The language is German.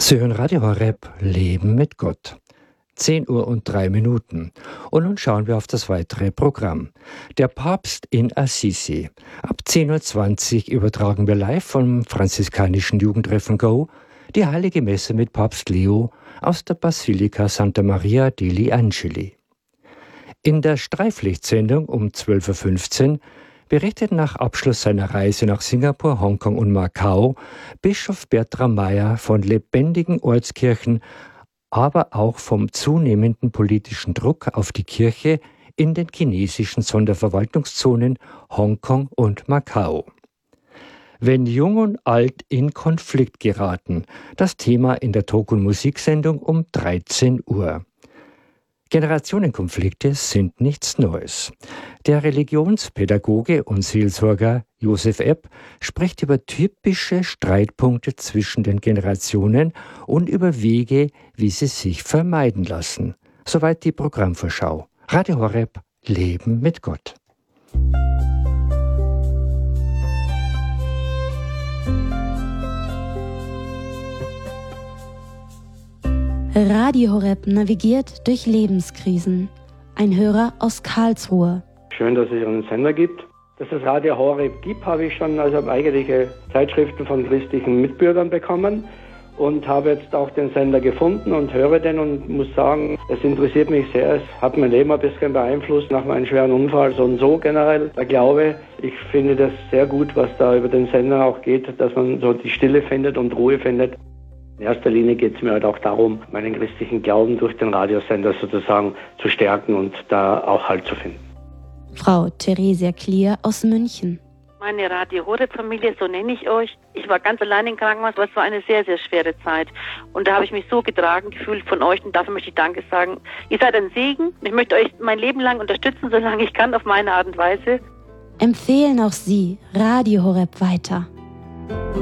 Sie hören Radio Horeb, Leben mit Gott. 10:03 Uhr. Und nun schauen wir auf das weitere Programm. Der Papst in Assisi. Ab 10:20 Uhr übertragen wir live vom franziskanischen Jugendtreffen Go die Heilige Messe mit Papst Leo aus der Basilika Santa Maria degli Angeli. In der Streiflichtsendung um 12:15 Uhr berichtet nach Abschluss seiner Reise nach Singapur, Hongkong und Macau Bischof Bertram Meyer von lebendigen Ortskirchen, aber auch vom zunehmenden politischen Druck auf die Kirche in den chinesischen Sonderverwaltungszonen Hongkong und Macau. Wenn Jung und Alt in Konflikt geraten, das Thema in der Talk- und Musiksendung um 13 Uhr. Generationenkonflikte sind nichts Neues. Der Religionspädagoge und Seelsorger Josef Epp spricht über typische Streitpunkte zwischen den Generationen und über Wege, wie sie sich vermeiden lassen. Soweit die Programmvorschau. Radio Horeb, Leben mit Gott. Radio Horeb navigiert durch Lebenskrisen. Ein Hörer aus Karlsruhe. Schön, dass es einen Sender gibt. Dass es Radio Horeb gibt, habe ich schon eigentliche Zeitschriften von christlichen Mitbürgern bekommen und habe jetzt auch den Sender gefunden und höre den und muss sagen, es interessiert mich sehr. Es hat mein Leben ein bisschen beeinflusst nach meinem schweren Unfall und so generell. Der Glaube, ich finde das sehr gut, was da über den Sender auch geht, dass man so die Stille findet und Ruhe findet. In erster Linie geht es mir halt auch darum, meinen christlichen Glauben durch den Radiosender sozusagen zu stärken und da auch Halt zu finden. Frau Theresia Klier aus München. Meine Radio Horeb-Familie, so nenne ich euch. Ich war ganz allein im Krankenhaus, aber es war eine sehr, sehr schwere Zeit. Und da habe ich mich so getragen gefühlt von euch und dafür möchte ich Danke sagen. Ihr seid ein Segen. Ich möchte euch mein Leben lang unterstützen, solange ich kann, auf meine Art und Weise. Empfehlen auch Sie Radio Horeb weiter.